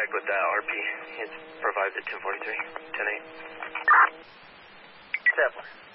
contact with that RP. It's provided at 1043, 10-8. Stepler.